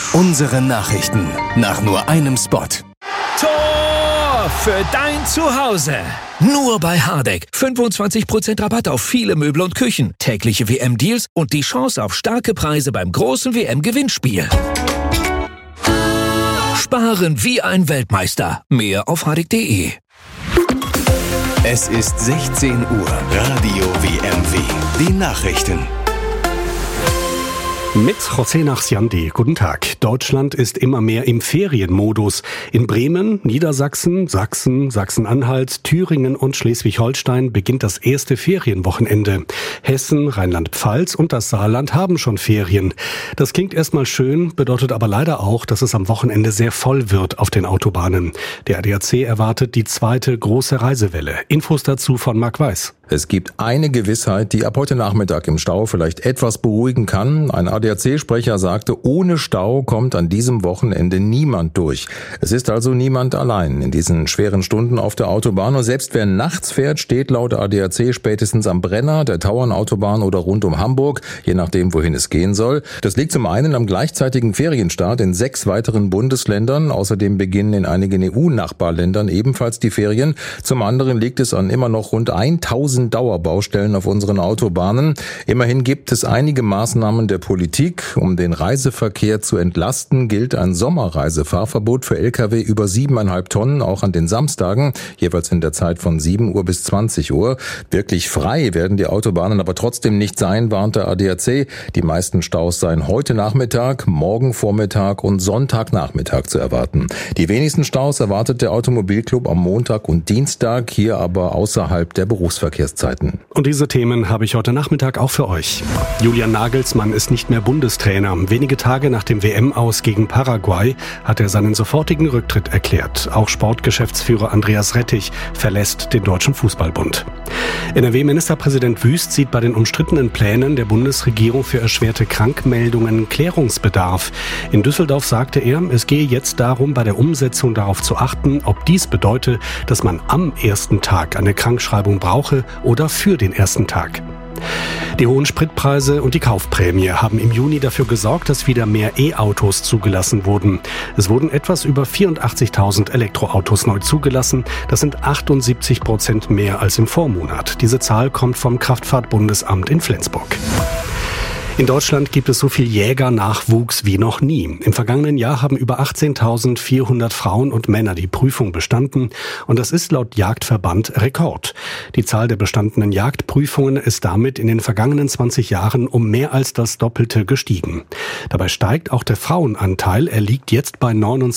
Unsere Nachrichten nach nur einem Spot. Tor für dein Zuhause. Nur bei Hardegg. 25% Rabatt auf viele Möbel und Küchen, tägliche WM-Deals und die Chance auf starke Preise beim großen WM-Gewinnspiel. Sparen wie ein Weltmeister. Mehr auf hardegg.de. Es ist 16 Uhr. Radio WMW. Die Nachrichten. Mit José Nachsiandi. Guten Tag. Deutschland ist immer mehr im Ferienmodus. In Bremen, Niedersachsen, Sachsen, Sachsen-Anhalt, Thüringen und Schleswig-Holstein beginnt das erste Ferienwochenende. Hessen, Rheinland-Pfalz und das Saarland haben schon Ferien. Das klingt erstmal schön, bedeutet aber leider auch, dass es am Wochenende sehr voll wird auf den Autobahnen. Der ADAC erwartet die zweite große Reisewelle. Infos dazu von Marc Weiß. Es gibt eine Gewissheit, die ab heute Nachmittag im Stau vielleicht etwas beruhigen kann. Ein ADAC-Sprecher sagte, ohne Stau kommt an diesem Wochenende niemand durch. Es ist also niemand allein in diesen schweren Stunden auf der Autobahn. Und selbst wer nachts fährt, steht laut ADAC spätestens am Brenner, der Tauernautobahn oder rund um Hamburg, je nachdem, wohin es gehen soll. Das liegt zum einen am gleichzeitigen Ferienstart in 6 weiteren Bundesländern. Außerdem beginnen in einigen EU-Nachbarländern ebenfalls die Ferien. Zum anderen liegt es an immer noch rund 1000 Dauerbaustellen auf unseren Autobahnen. Immerhin gibt es einige Maßnahmen der Politik. Um den Reiseverkehr zu entlasten, gilt ein Sommerreisefahrverbot für Lkw über 7,5 Tonnen, auch an den Samstagen, jeweils in der Zeit von 7 Uhr bis 20 Uhr. Wirklich frei werden die Autobahnen aber trotzdem nicht sein, warnt der ADAC. Die meisten Staus seien heute Nachmittag, morgen Vormittag und Sonntagnachmittag zu erwarten. Die wenigsten Staus erwartet der Automobilclub am Montag und Dienstag, hier aber außerhalb der Berufsverkehrszeiten. Und diese Themen habe ich heute Nachmittag auch für euch. Julian Nagelsmann ist nicht mehr Bundestrainer. Wenige Tage nach dem WM-Aus gegen Paraguay hat er seinen sofortigen Rücktritt erklärt. Auch Sportgeschäftsführer Andreas Rettich verlässt den Deutschen Fußballbund. NRW-Ministerpräsident Wüst sieht bei den umstrittenen Plänen der Bundesregierung für erschwerte Krankmeldungen Klärungsbedarf. In Düsseldorf sagte er, es gehe jetzt darum, bei der Umsetzung darauf zu achten, ob dies bedeutet, dass man am ersten Tag eine Krankschreibung brauche oder für den ersten Tag. Die hohen Spritpreise und die Kaufprämie haben im Juni dafür gesorgt, dass wieder mehr E-Autos zugelassen wurden. Es wurden etwas über 84.000 Elektroautos neu zugelassen. Das sind 78% mehr als im Vormonat. Diese Zahl kommt vom Kraftfahrtbundesamt in Flensburg. In Deutschland gibt es so viel Jägernachwuchs wie noch nie. Im vergangenen Jahr haben über 18.400 Frauen und Männer die Prüfung bestanden und das ist laut Jagdverband Rekord. Die Zahl der bestandenen Jagdprüfungen ist damit in den vergangenen 20 Jahren um mehr als das Doppelte gestiegen. Dabei steigt auch der Frauenanteil, er liegt jetzt bei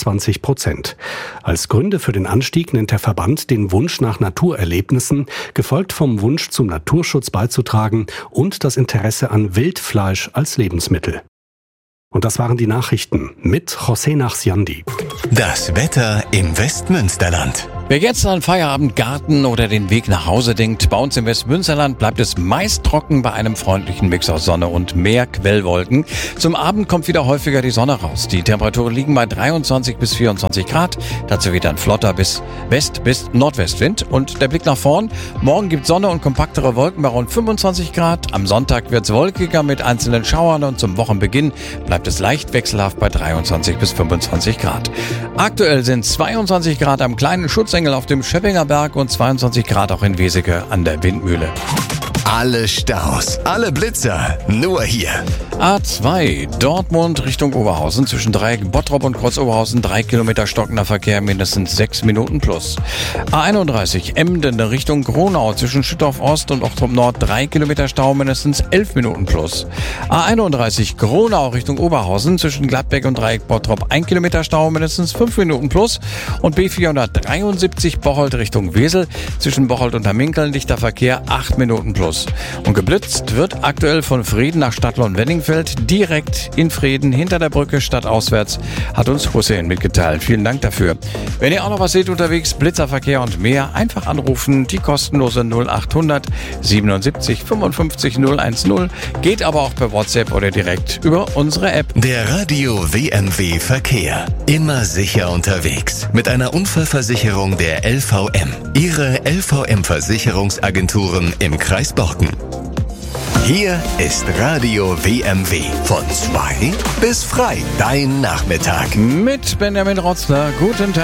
29%. Als Gründe für den Anstieg nennt der Verband den Wunsch nach Naturerlebnissen, gefolgt vom Wunsch zum Naturschutz beizutragen und das Interesse an Wildfleisch als Lebensmittel. Und das waren die Nachrichten mit José Nachsiandi. Das Wetter im Westmünsterland. Wer jetzt an Feierabend, Garten oder den Weg nach Hause denkt, bei uns im Westmünsterland bleibt es meist trocken bei einem freundlichen Mix aus Sonne und mehr Quellwolken. Zum Abend kommt wieder häufiger die Sonne raus. Die Temperaturen liegen bei 23 bis 24 Grad. Dazu wieder ein flotter bis West- bis Nordwestwind. Und der Blick nach vorn. Morgen gibt Sonne und kompaktere Wolken bei rund 25 Grad. Am Sonntag wird es wolkiger mit einzelnen Schauern und zum Wochenbeginn bleibt es leicht wechselhaft bei 23 bis 25 Grad. Aktuell sind 22 Grad am kleinen Schutzengel auf dem Schöppinger Berg und 22 Grad auch in Weseke an der Windmühle. Alle Staus, alle Blitzer, nur hier. A2 Dortmund Richtung Oberhausen zwischen Dreieck Bottrop und Kreuz Oberhausen 3 Kilometer stockender Verkehr, mindestens 6 Minuten plus. A31 Emden Richtung Gronau zwischen Schüttorf Ost und Ochtrup Nord 3 Kilometer Stau, mindestens 11 Minuten plus. A31 Gronau Richtung Oberhausen zwischen Gladbeck und Dreieck Bottrop 1 Kilometer Stau, mindestens 5 Minuten plus. Und B473 Bocholt Richtung Wesel zwischen Bocholt und Hamminkeln dichter Verkehr 8 Minuten plus. Und geblitzt wird aktuell von Frieden nach Stadtlohn-Weddingfeld direkt in Frieden hinter der Brücke stadtauswärts, hat uns Hussein mitgeteilt. Vielen Dank dafür. Wenn ihr auch noch was seht unterwegs, Blitzerverkehr und mehr, einfach anrufen, die kostenlose 0800 77 55 010, geht aber auch per WhatsApp oder direkt über unsere App. Der Radio WMW Verkehr. Immer sicher unterwegs. Mit einer Unfallversicherung der LVM. Ihre LVM-Versicherungsagenturen im Kreis Borken. Hier ist Radio WMW. Von 2 bis frei. Dein Nachmittag. Mit Benjamin Rotzler. Guten Tag.